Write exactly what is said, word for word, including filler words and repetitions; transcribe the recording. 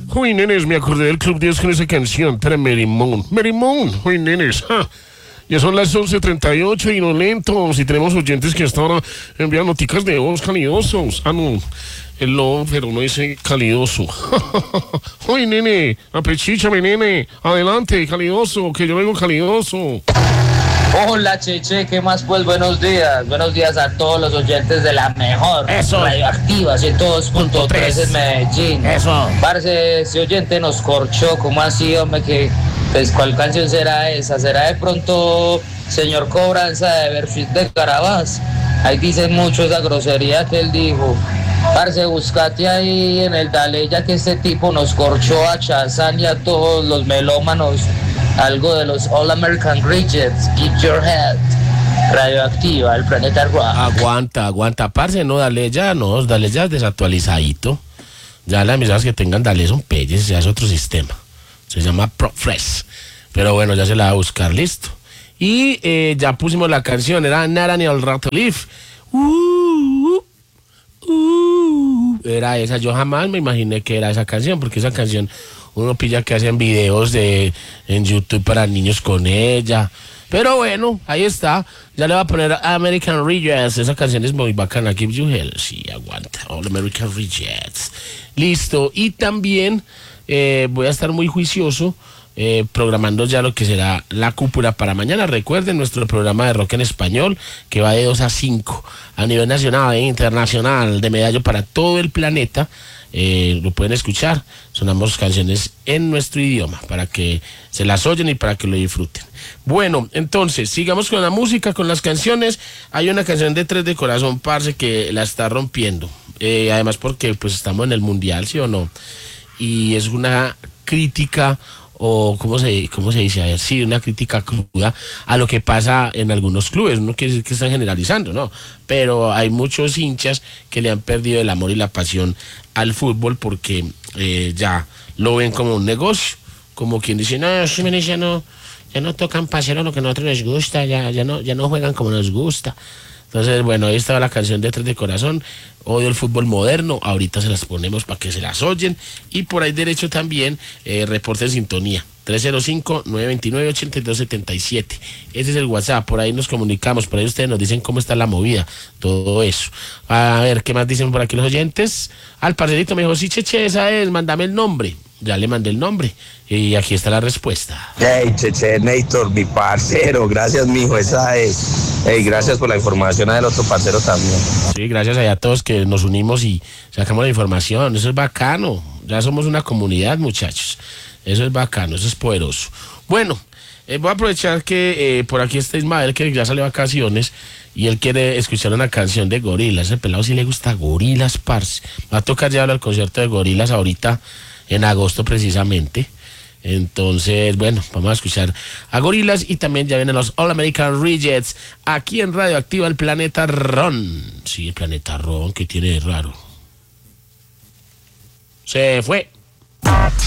Uy, nenes, me acordé del Club diez con esa canción, para Mary Moon. Mary Moon, uy, nenes, ja. Ya son las once treinta y ocho y no lentos. Y tenemos oyentes que hasta ahora envían noticas de voz calidosos. Ah, no, el lobo, pero no ese calidoso. Uy, nene, apechíchame, nene. Adelante, calidoso, que yo vengo calidoso. Hola, Cheche, ¿qué más pues? Buenos días. Buenos días a todos los oyentes de la mejor Eso. Radioactiva ciento dos punto tres en Medellín. Eso. Parce, ese oyente nos corchó. ¿Cómo así, hombre? Que, pues, ¿cuál canción será esa? ¿Será de pronto Señor Cobranza de Berfil de Carabás? Ahí dicen mucho esa grosería que él dijo. Parce, buscate ahí en el Dale, ya que este tipo nos corchó a Chazán y a todos los melómanos. Algo de los All American Rejects, Keep Your Head, Radioactiva, el planeta Rock. Aguanta, aguanta, parce, no, dale ya, no, dale ya desactualizadito. Ya las emisoras que tengan dale son pelles, ya es otro sistema. Se llama ProFresh. Pero bueno, ya se la va a buscar, listo. Y eh, ya pusimos la canción, era Nara ni el Rato Leaf. Uh, uh, uh, era esa, yo jamás me imaginé que era esa canción, porque esa canción uno pilla que hacen videos de en YouTube para niños con ella. Pero bueno, ahí está. Ya le voy a poner American Rejects. Esa canción es muy bacana. Give You Hell. Sí, aguanta. All American Rejects. Listo. Y también eh, voy a estar muy juicioso eh, programando ya lo que será la cúpula para mañana. Recuerden nuestro programa de rock en español que va de dos a cinco a nivel nacional e internacional de medallo para todo el planeta. Eh, lo pueden escuchar, sonamos canciones en nuestro idioma para que se las oyen y para que lo disfruten. Bueno, entonces sigamos con la música, con las canciones. Hay una canción de Tres de Corazón, parce, que la está rompiendo, eh, además porque pues estamos en el mundial, ¿sí o no? Y es una crítica, o cómo se, cómo se dice, a ver, sí, una crítica cruda a lo que pasa en algunos clubes. No quiere decir que están generalizando, no, pero hay muchos hinchas que le han perdido el amor y la pasión al fútbol porque eh, ya lo ven como un negocio, como quien dice, no, ya no, ya no tocan pasión a lo que a nosotros nos gusta, ya, ya no, ya no juegan como nos gusta. Entonces, bueno, ahí estaba la canción de Tres de Corazón, Odio el Fútbol Moderno, ahorita se las ponemos para que se las oyen, y por ahí derecho también, eh, reporte en sintonía, tres cero cinco, nueve dos nueve, ocho dos siete siete, ese es el WhatsApp, por ahí nos comunicamos, por ahí ustedes nos dicen cómo está la movida, todo eso. A ver, ¿qué más dicen por aquí los oyentes? Al parcerito me dijo, sí, Cheche, esa es, mándame el nombre. Ya le mandé el nombre y aquí está la respuesta. Hey, Cheche, Néstor, mi parcero, gracias, mijo, esa es. Hey, gracias por la información del otro parcero también. Sí, gracias a todos que nos unimos y sacamos la información, eso es bacano, ya somos una comunidad, muchachos, eso es bacano, eso es poderoso. Bueno, eh, voy a aprovechar que eh, por aquí está Ismael, que ya sale de vacaciones, y él quiere escuchar una canción de Gorilas. El pelado sí le gusta Gorilas, parce. Va a tocar ya al concierto de Gorilas ahorita en agosto precisamente. Entonces, bueno, vamos a escuchar a Gorilas y también ya vienen los All American Rejects aquí en Radioactiva, el planeta Ron. Sí, el planeta Ron, que tiene de raro. Se fue.